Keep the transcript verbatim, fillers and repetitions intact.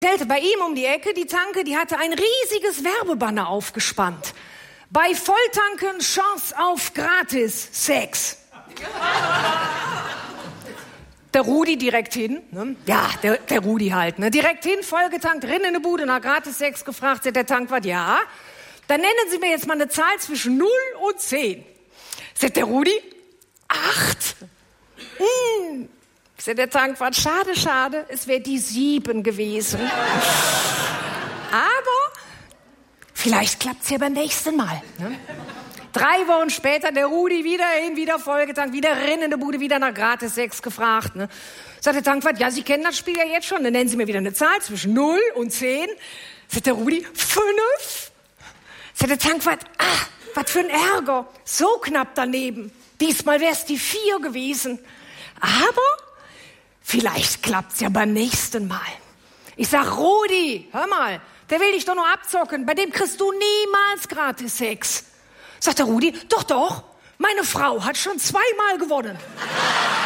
stellte bei ihm um die Ecke, die Tanke, die hatte ein riesiges Werbebanner aufgespannt. Bei Volltanken Chance auf gratis Sex. Der Rudi direkt hin, ne? Ja, der, der Rudi halt, ne? Direkt hin, vollgetankt, rein in eine Bude, nach gratis Sex gefragt, sagt der Tankwart, ja. Dann nennen Sie mir jetzt mal eine Zahl zwischen null und zehn. Sagt der Rudi, acht. Hm. Sagt der Tankwart, schade, schade, es wäre die sieben gewesen. Aber vielleicht klappt's ja beim nächsten Mal, ne? Drei Wochen später, der Rudi wieder hin, wieder vollgetankt, wieder rein in die Bude, wieder nach gratis Sex gefragt. Ne? Sagt der Tankwart, ja, Sie kennen das Spiel ja jetzt schon. Dann nennen Sie mir wieder eine Zahl zwischen null und zehn. Sagt der Rudi, fünf. Sagt der Tankwart, ah, was für ein Ärger. So knapp daneben. Diesmal wäre es die vier gewesen. Aber vielleicht klappt's ja beim nächsten Mal. Ich sag, Rudi, hör mal, der will dich doch nur abzocken. Bei dem kriegst du niemals gratis Sex. Sagt der Rudi, doch, doch, meine Frau hat schon zweimal gewonnen.